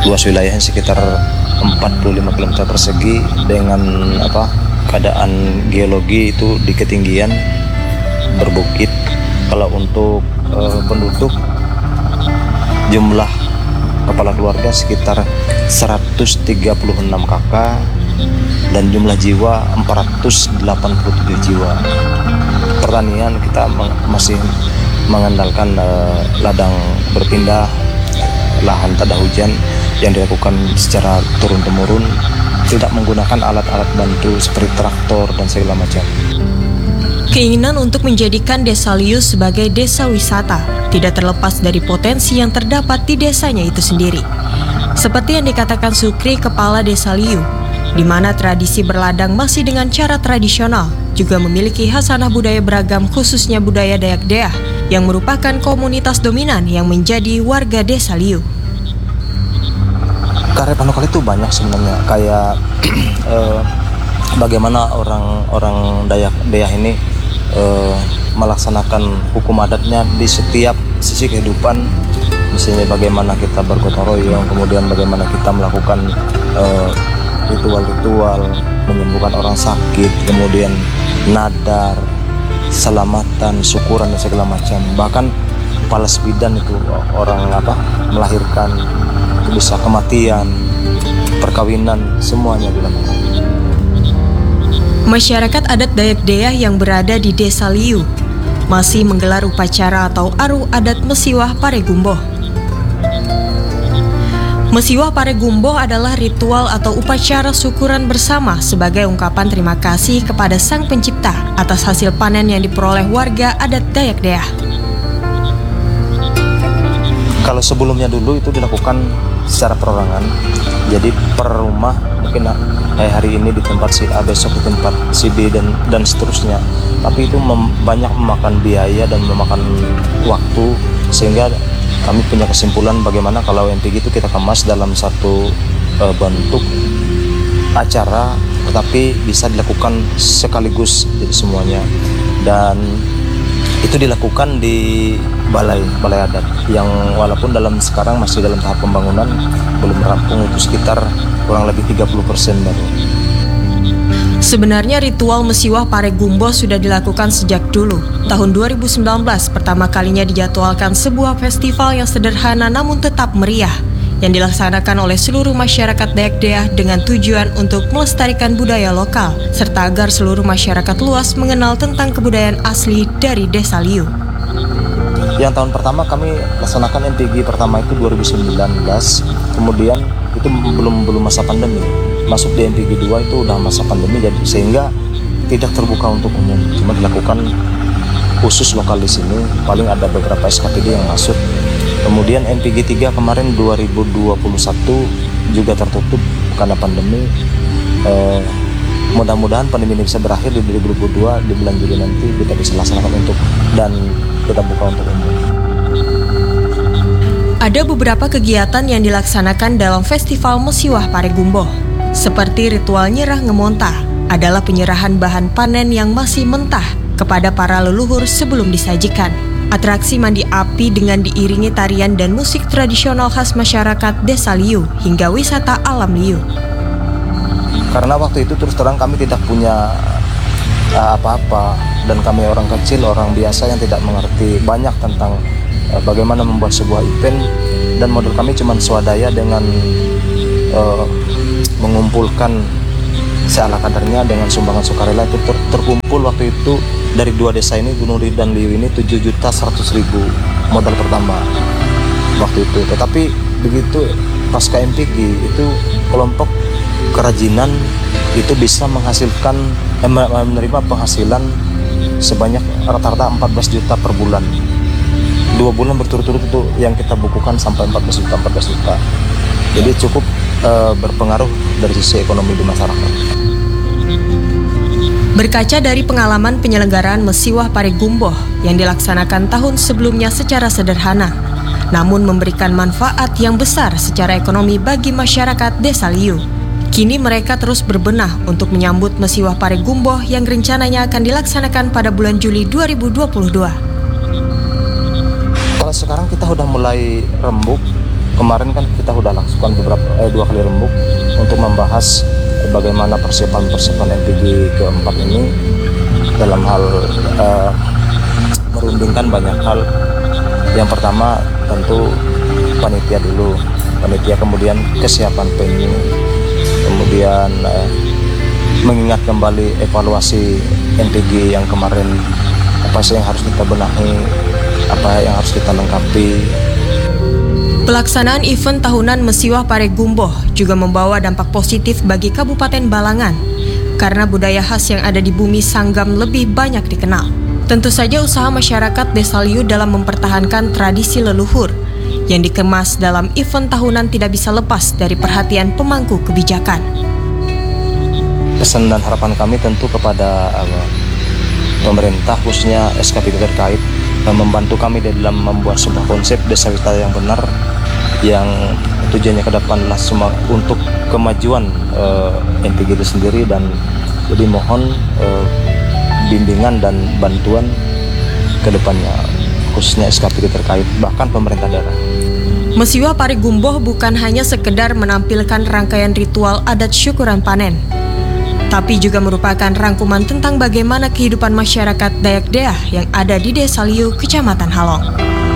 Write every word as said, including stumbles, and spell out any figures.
luas wilayahnya sekitar empat puluh lima kilometer persegi dengan apa keadaan geologi itu di ketinggian berbukit. Kalau untuk uh, penduduk jumlah kepala keluarga sekitar seratus tiga puluh enam kakak dan jumlah jiwa empat ratus delapan puluh tujuh jiwa. Pertanian kita masih mengandalkan uh, ladang berpindah, lahan tak ada hujan yang dilakukan secara turun-temurun, tidak menggunakan alat-alat bantu seperti traktor dan segala macam. Keinginan untuk menjadikan Desa Liu sebagai desa wisata tidak terlepas dari potensi yang terdapat di desanya itu sendiri. Seperti yang dikatakan Sukri, Kepala Desa Liu, di mana tradisi berladang masih dengan cara tradisional, juga memiliki khasanah budaya beragam khususnya budaya Dayak Deah, yang merupakan komunitas dominan yang menjadi warga Desa Liu. Karya panukal itu banyak sebenarnya, kayak eh, bagaimana orang-orang Dayak Deah ini eh, melaksanakan hukum adatnya di setiap sisi kehidupan. Misalnya bagaimana kita bergotong royong, kemudian bagaimana kita melakukan eh, ritual-ritual menyembuhkan orang sakit, kemudian nadar, selamatan, syukuran dan segala macam. Bahkan palas bidan itu orang apa melahirkan, bisa kematian, perkawinan, semuanya dilakukan. Masyarakat adat Dayak Deah yang berada di Desa Liu masih menggelar upacara atau aru adat Mesiwah Paregumboh. Mesiwah Paregumboh adalah ritual atau upacara syukuran bersama sebagai ungkapan terima kasih kepada Sang Pencipta atas hasil panen yang diperoleh warga adat Dayak Deah. Kalau sebelumnya dulu itu dilakukan secara perorangan, jadi per rumah mungkin kayak hari ini di tempat si A, besok di tempat si B dan dan seterusnya. Tapi itu mem, banyak memakan biaya dan memakan waktu, sehingga kami punya kesimpulan bagaimana kalau M P G itu kita kemas dalam satu uh, bentuk acara, tetapi bisa dilakukan sekaligus jadi semuanya. Dan itu dilakukan di balai balai adat yang walaupun dalam sekarang masih dalam tahap pembangunan, belum rampung, itu sekitar kurang lebih tiga puluh persen baru. Sebenarnya ritual Mesiwah Paregumboh sudah dilakukan sejak dulu. Tahun dua ribu sembilan belas pertama kalinya dijadwalkan sebuah festival yang sederhana namun tetap meriah yang dilaksanakan oleh seluruh masyarakat Dayak Deah dengan tujuan untuk melestarikan budaya lokal serta agar seluruh masyarakat luas mengenal tentang kebudayaan asli dari Desa Liu. Yang tahun pertama kami laksanakan M P G pertama itu dua ribu sembilan belas, kemudian itu belum belum masa pandemi. Masuk di M P G dua itu udah masa pandemi, jadi sehingga tidak terbuka untuk umum, cuma dilakukan khusus lokal di sini. Paling ada beberapa S K P D yang masuk. Kemudian M P G tiga kemarin dua ribu dua puluh satu juga tertutup karena pandemi. Eh, mudah-mudahan pandemi ini bisa berakhir di dua ribu dua puluh dua, di bulan Juli nanti kita bisa laksanakan untuk dan kita buka untuk umum. Ada beberapa kegiatan yang dilaksanakan dalam Festival Mesiwah Paregumboh, seperti ritual nyerah ngemonta, adalah penyerahan bahan panen yang masih mentah kepada para leluhur sebelum disajikan. Atraksi mandi api dengan diiringi tarian dan musik tradisional khas masyarakat Desa Liu hingga wisata alam Liu. Karena waktu itu terus terang kami tidak punya uh, apa-apa, dan kami orang kecil, orang biasa yang tidak mengerti banyak tentang uh, bagaimana membuat sebuah event, dan modal kami cuma swadaya dengan uh, mengumpulkan seala kadarnya dengan sumbangan sukarela. Itu ter terkumpul waktu itu dari dua desa ini, Gunung Ri dan Liu ini, tujuh juta seratus ribu modal pertama waktu itu. Tetapi begitu pasca M P G itu kelompok kerajinan itu bisa menghasilkan eh, menerima penghasilan sebanyak rata-rata empat belas juta per bulan. Dua bulan berturut-turut itu yang kita bukukan sampai empat belas juta empat belas juta. Jadi cukup eh, berpengaruh dari sisi ekonomi di masyarakat. Berkaca dari pengalaman penyelenggaraan Mesiwah Paregumboh yang dilaksanakan tahun sebelumnya secara sederhana, namun memberikan manfaat yang besar secara ekonomi bagi masyarakat Desa Liu. Kini mereka terus berbenah untuk menyambut Mesiwah Paregumboh yang rencananya akan dilaksanakan pada bulan Juli dua ribu dua puluh dua. Kalau sekarang kita udah mulai rembuk, kemarin kan kita sudah langsungkan beberapa eh, dua kali rembuk untuk membahas eh, bagaimana persiapan-persiapan M P G keempat ini dalam hal eh, merundingkan banyak hal. Yang pertama tentu panitia dulu, panitia kemudian kesiapan venue, kemudian eh, mengingat kembali evaluasi M P G yang kemarin, apa sih yang harus kita benahi, apa yang harus kita lengkapi. Pelaksanaan event tahunan Mesiwah Paregumboh juga membawa dampak positif bagi Kabupaten Balangan karena budaya khas yang ada di bumi Sanggam lebih banyak dikenal. Tentu saja usaha masyarakat Desa Liu dalam mempertahankan tradisi leluhur yang dikemas dalam event tahunan tidak bisa lepas dari perhatian pemangku kebijakan. Pesan dan harapan kami tentu kepada uh, pemerintah khususnya S K P D terkait uh, membantu kami dalam membuat sebuah konsep desa wisata yang benar, yang tujuannya ke depan adalah semua untuk kemajuan uh, M P G itu sendiri, dan jadi mohon uh, bimbingan dan bantuan ke depannya khususnya S K P D terkait bahkan pemerintah daerah. Mesiwah Paregumboh bukan hanya sekedar menampilkan rangkaian ritual adat syukuran panen, tapi juga merupakan rangkuman tentang bagaimana kehidupan masyarakat Dayak Deah yang ada di Desa Liu, Kecamatan Halong.